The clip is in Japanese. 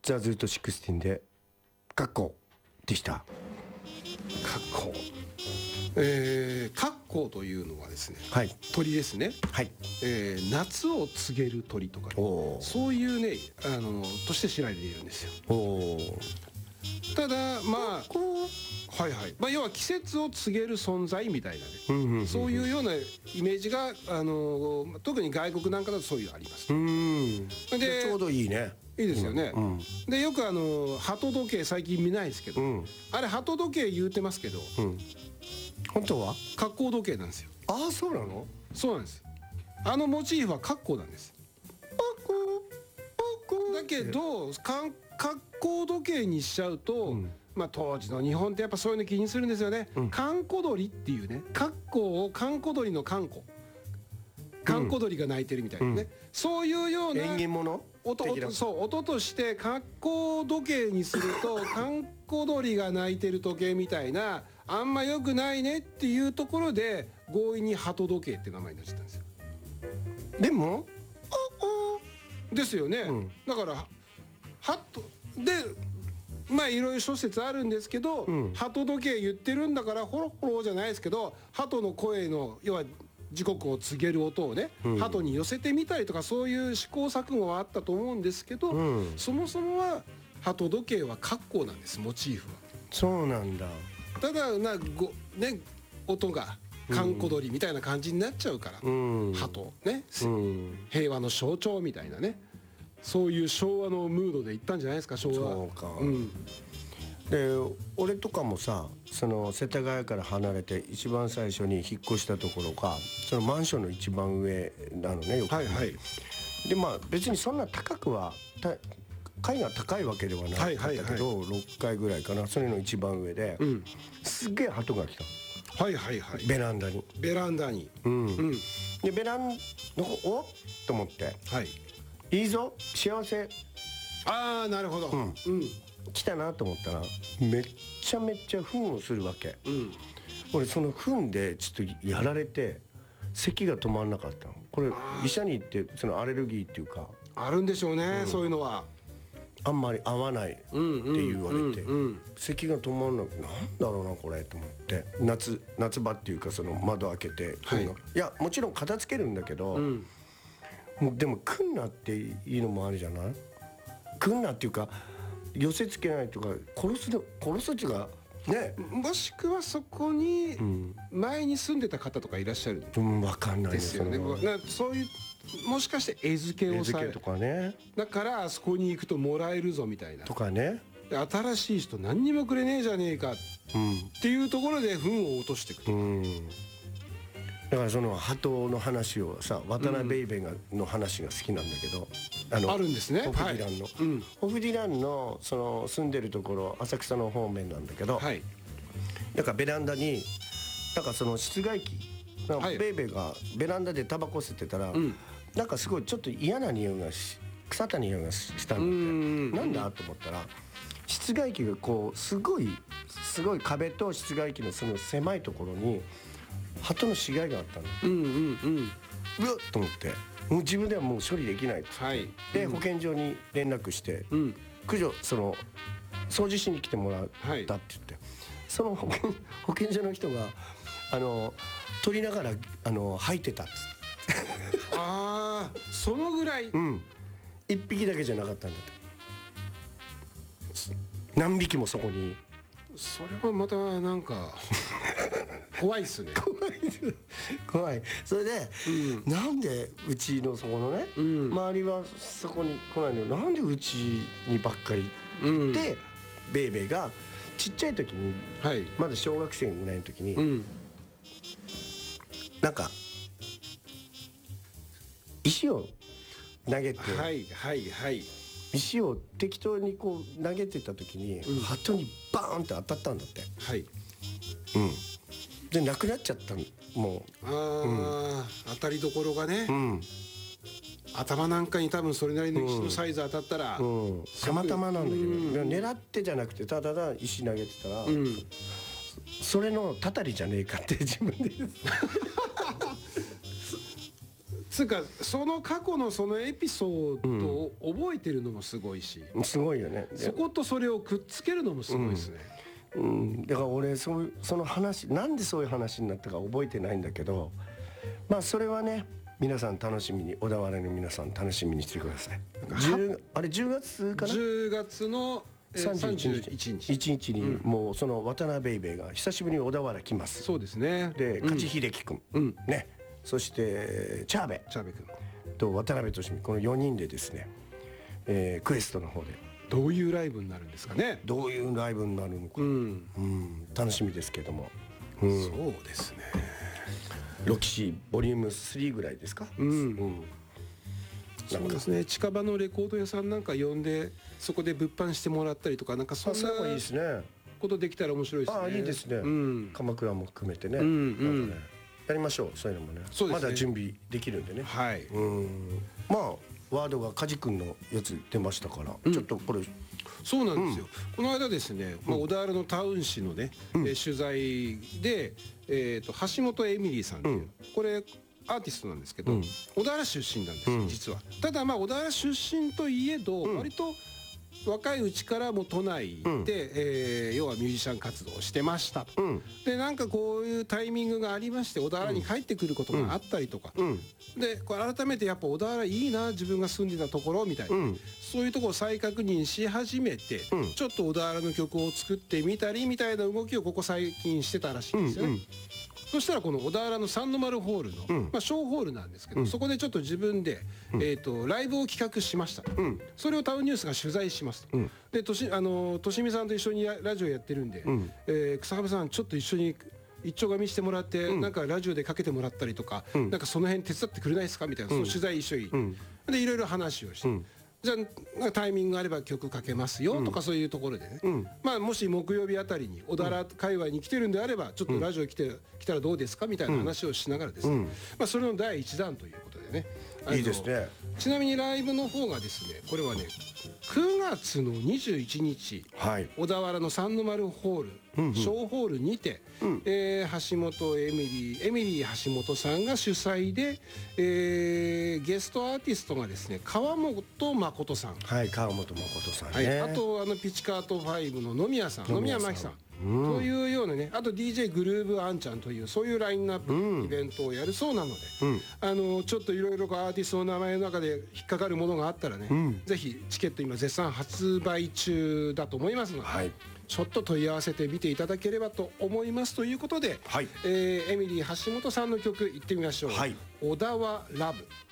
ザ・ズート16でカッコでした。 カッコ、カッコというのはですね、 はい、 鳥ですね。 はい、 夏を告げる鳥とか、そういうねとして知られているんですよ。ただまあはいはい、まあ、要は季節を告げる存在みたいなね、そういうようなイメージが特に外国なんかだとそういうのあります。 でちょうどいいね。 いいですよね。でよく鳩時計最近見ないですけど、あれ鳩時計言うてますけど、 本当は格好時計なんですよ。 ああ、そうなの？ そうなんです。モチーフは格好なんです。だけど格好時計にしちゃうと、まあ当時の日本ってやっぱそういうの気にするんですよね。閑古鳥っていうね、格好を閑古鳥の閑古、閑古鳥が鳴いてるみたいなね、そういうような縁起物音として格好時計にすると閑古鳥が鳴いてる時計みたいな、あんま良くないねっていうところで強引に鳩時計って名前になっちゃったんですよ。 でもですよね。だから鳩でまあいろいろ諸説あるんですけど、鳩時計言ってるんだからホロホロじゃないですけど、鳩の声の要は時刻を告げる音をね、鳩に寄せてみたりとか、そういう試行錯誤はあったと思うんですけど、そもそもは鳩時計は格好なんです、モチーフは。 そうなんだ。 ただね、音が閑古鳥みたいな感じになっちゃうから、鳩ね、平和の象徴みたいなね、そういう昭和のムードでいったんじゃないですか、昭和。 そうか。で俺とかもさ、その世田谷から離れて一番最初に引っ越したところがそのマンションの一番上なのね、よく。でまあ別にそんな高くは階が高いわけではなかったけど、6階ぐらいかな、それの一番上で、すっげえ鳩が来た。ベランダに。でベランダおっと思って、いいぞ幸せ。 ああなるほど。 来たなと思ったらめっちゃ糞をするわけ。俺その糞でちょっとやられて咳が止まんなかったの。これ医者に行ってそのアレルギーっていうかあるんでしょうね、そういうのは。 あんまり合わないって言われて、咳が止まんなくて、なんだろうなこれと思って、夏場っていうかその窓開けて、いやもちろん片付けるんだけど、もうでも来んなっていいのもあるじゃない。来んなっていうか寄せつけないとか殺すっていうかね。 もしくはそこに前に住んでた方とかいらっしゃる分かんないですよね。そういうもしかして餌付けをされとかね、 だからあそこに行くともらえるぞみたいなとかね、 新しい人何にもくれねえじゃねえかっていうところで糞を落としていくとか。 だからその鳩の話をさ、渡辺ベイベーの話が好きなんだけど、 あるんですね。 ホフディランの、ホフディランのその住んでるところ浅草の方面なんだけど、なんかベランダになんかその室外機、ベイベーがベランダでタバコ吸ってたら、なんかすごいちょっと嫌な匂いが腐った匂いがしたんだって。なんだと思ったら室外機がこうすごい壁と室外機のその狭いところに鳩の死骸があったの。うわっと思って、もう自分ではもう処理できないっつって、で保健所に連絡して、駆除その掃除しに来てもらったって言って、その保健所の人が取りながら吐いてたっつって。 ああそのぐらい。 一匹だけじゃなかったんだって。何匹もそこに。 それはまたなんか怖いっすね。 怖い。それで、なんでうちのそこのね、周りはそこに来ないのになんでうちにばっかりで、ベイベーがちっちゃい時に、まだ小学生ぐらいの時に、なんか石を投げて、石を適当にこう投げてた時に、鳩にバーンって当たったんだって。でなくなっちゃったのもう。 当たりどころがね、頭なんかに多分それなりの石のサイズ当たったら、 たまたまなんだけど、狙ってじゃなくてただ石投げてたら、それのたたりじゃねえかって自分でつうかその過去のそのエピソードを覚えてるのもすごいし、 すごいよね。 そことそれをくっつけるのもすごいですね。 だから俺その話なんでそういう話になったか覚えてないんだけど、まあそれはね皆さん楽しみに、小田原の皆さん楽しみにしてください。あれ10月かな。 10月の31日 1日にもうその渡辺ベイベーが久しぶりに小田原来ます。 そうですね。 で勝秀樹君、ね、そしてチャーベ君と渡辺俊美、この4人でですね、クエストの方でどういうライブになるんですかね。 どういうライブになるのか、楽しみですけども、 そうですね。 ロキシーボリューム3ぐらいですか。 そうですね。近場のレコード屋さんなんか呼んでそこで物販してもらったりとか、なんかそんないいですね。 ことできたら面白いですね。 ああいいですね。鎌倉も含めてね。やりましょう、そういうのもね。まだ準備できるんでね。 はい。 まあワードが梶君のやつ出ましたから、ちょっとこれ。 そうなんですよ。この間ですね、小田原のタウン誌のね取材で橋本エミリーさんっていうこれアーティストなんですけど、小田原出身なんですよ実は。ただまあ小田原出身といえど割と若いうちからも都内で、要はミュージシャン活動をしてましたと、でなんかこういうタイミングがありまして小田原に帰ってくることがあったりとか、でこれ改めてやっぱ小田原いいな自分が住んでたところみたいな、そういうところを再確認し始めて、ちょっと小田原の曲を作ってみたりみたいな動きをここ最近してたらしいんですよね。そしたらこの小田原の三の丸ホールの、まあ、小ホールなんですけど、そこでちょっと自分で、ライブを企画しました、それをタウンニュースが取材しますと、でとしみさんと一緒にラジオやってるんで、草壁さんちょっと一緒に一丁紙してもらって、なんかラジオでかけてもらったりとか、なんかその辺手伝ってくれないですかみたいな、その取材一緒に、でいろいろ話をして、じゃあタイミングがあれば曲かけますよとか、そういうところでね、まあもし木曜日あたりに小田原界隈に来てるんであればちょっとラジオ来たらどうですかみたいな話をしながらですね、まあそれの第1弾ということでね。 いいですね。 ちなみにライブの方がですね、これはね9月の21日、小田原の三の丸ホール、小ホールにて、橋本エミリー橋本さんが主催で、ゲストアーティストがですね川本誠さん、 川本誠さんね、 あとピチカート5の野宮真紀さんというようなね、あと DJ グルーブあんちゃんというそういうラインナップイベントをやるそうなので、ちょっといろいろアーティストの名前の中で引っかかるものがあったらね、ぜひチケット今絶賛発売中だと思いますので、ちょっと問い合わせてみていただければと思いますということで、エミリー橋本さんの曲いってみましょう。小田はラブ。